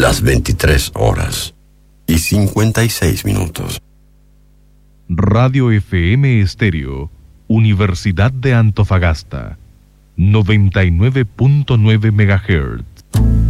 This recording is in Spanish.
las 23:56. Radio FM Estéreo, Universidad de Antofagasta, 99.9 MHz.